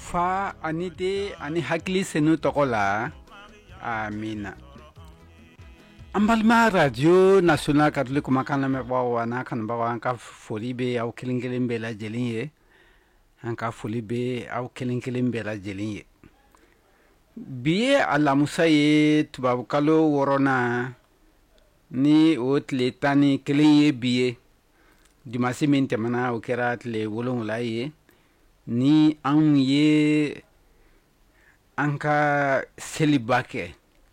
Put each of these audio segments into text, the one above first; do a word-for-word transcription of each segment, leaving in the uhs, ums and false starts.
fa ani de ani hakili senu tɔgɔ la amina. An balima radio national catholique kumakan lamɛnbagaw n'a kanubagaw an ka foli bɛ aw kelen kelen bɛɛ lajɛlen ye, an ka foli bɛ aw kelen kelen bɛɛ lajɛlen ye. Bi ye alamusa ye tubabukalo wɔɔrɔnan ni o tile tan ni kelen ye bi ye, dimanche min tɛmɛna o kɛra tile wolonwula ye, ni an ye an ka seliba kɛ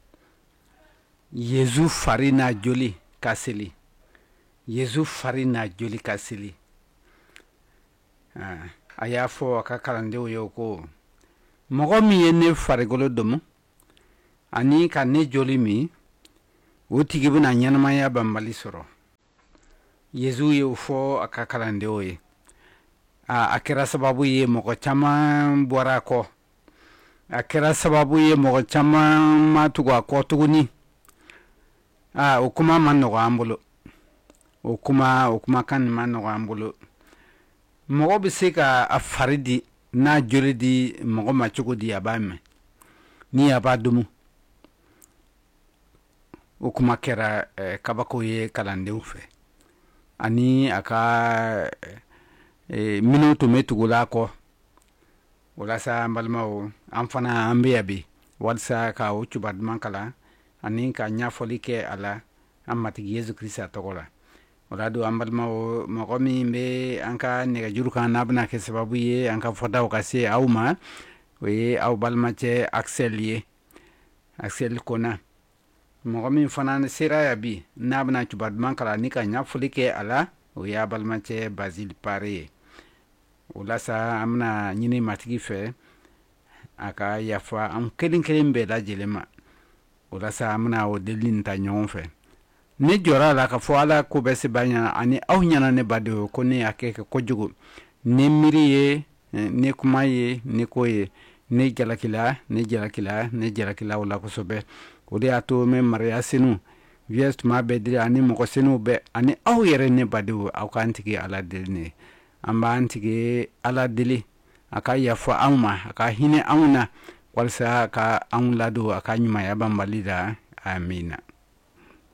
Yezu fari n'a joli ka seli, Yezu fari n'a joli ka seli. A y'a fɔ a ka kalandenw ye ko mɔgɔ min ye ne farikolo domo ani ka ne joli min, o tigi bɛna ɲɛnamaya banbali sɔrɔ. Yezu ye o fɔ a ka kalandenw ye. A kɛra sababu ye mɔgɔ caman bɔra a kɔ, a kɛra sababu ye mɔgɔ caman ma tugu a kɔ tuguni. Ah, o kuma ma nɔgɔ an bolo, o kuma o kuma kan ma nɔgɔ an bolo. Mɔgɔ bɛ se ka a fari di n'a joli di mɔgɔ ma cogo di a b'a mɛn ni a b'a domo. O kuma kɛra eh, kabako ye kalandenw fɛ ani a ka eh, minnu tun bɛ tugu la kɔ. Walasa an balimaw an fana an bɛ yan bi walasa ka o cuba duman kalan ani ka ɲɛfɔli kɛ a la an matigi Yezu Kirista tɔgɔ la. O la don an balimaw mɔgɔ min bɛ an ka nɛgɛjuru kan n'a bɛna kɛ sababu ye an ka fɔtaw ka se aw ma, o ye aw balimacɛ Axel ye, Axel Kona. Mɔgɔ min fana sera yan bi n'a bɛna cuba duman kalan ni ka ɲɛfɔli kɛ a la, o ye a balimacɛ Bazil Pare ye. O la sa an bɛna ɲini matigi fɛ a ka yafa an kelen kelen bɛɛ lajɛlen ma. O la sa an bɛna o deli nin ta ɲɔgɔn fɛ. Ne jɔra a la ka fɔ ala ko bɛ se ba ɲɛna ani aw ɲɛna ne badenw ko ne y'a kɛ kɛ kojugu, ne miiri ye, ne kuma ye, ne ko ye, ne jalakila ne jalakila ne jalakila o la kosɛbɛ. O de y'a to mɛ mariya senu vies tuma bɛɛ dira ani mɔgɔ senuw bɛɛ ani aw yɛrɛ ne badenw aw k'an tigi ala deli ne, an b'an tigi ala deli a ka yafa anw ma, a ka hinɛ anw na walasa ka anw ladon a ka ɲumanya banbali la. Amina.